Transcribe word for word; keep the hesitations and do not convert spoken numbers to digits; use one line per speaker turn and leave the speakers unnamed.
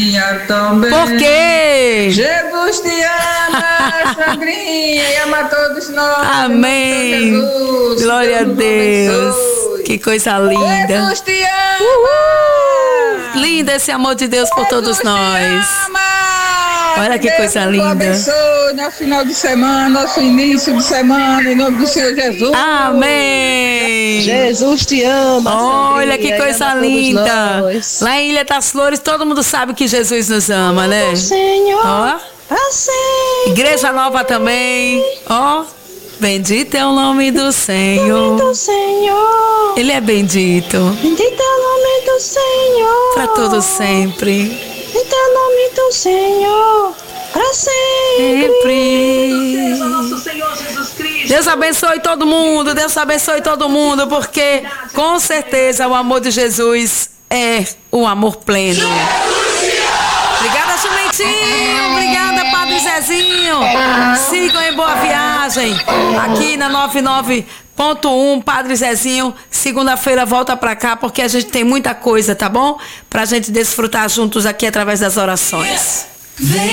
Sandrinha também.
Por quê?
Jesus te ama, Sandrinha, e ama todos nós.
Amém.
Jesus,
Glória
Deus
a Deus.
abençoe.
Que coisa linda.
Jesus te ama.
Uhul. Lindo esse amor de Deus por todos
Jesus
nós.
te ama.
Olha que
Deus
coisa
nos
linda.
abençoe no final de semana, nosso início de semana, em nome do Senhor Jesus.
Amém.
Jesus te ama.
Olha
Sandrinha,
que coisa
e ama todos
linda.
nós.
Lá em Ilha das Flores, todo mundo sabe que Jesus nos ama, né?
Senhor,
Ó,
pra sempre.
Igreja Nova também. Ó, bendito é o nome do Senhor.
Do Senhor,
Ele é bendito
bendito é o nome do Senhor.
para todos sempre.
Bendito é o nome do Senhor, pra sempre.
Sempre.
Nosso Senhor Jesus Cristo.
Deus abençoe todo mundo, Deus abençoe todo mundo, porque com certeza o amor de Jesus é o amor pleno. Obrigada, Jumentinho. Obrigada, Padre Zezinho. Sigam em boa viagem aqui na noventa e nove ponto um, Padre Zezinho. Segunda-feira volta pra cá, porque a gente tem muita coisa, tá bom? Pra gente desfrutar juntos aqui através das orações.